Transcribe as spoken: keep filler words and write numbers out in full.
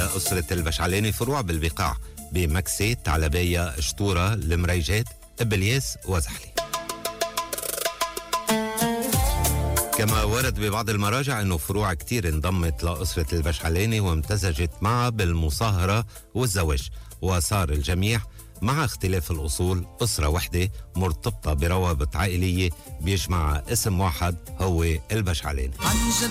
لأسرة البشعلاني فروع بالبقاع بمكسي، تعلبية، شطورة، المريجات، إبلياس وزحلي. كما ورد ببعض المراجع أنه فروع كتير انضمت لأسرة البشعلاني وامتزجت معها بالمصاهرة والزواج، وصار الجميع مع اختلاف الأصول أسرة وحدة مرتبطة بروابط عائلية بيجمع اسم واحد هو البشعلاني.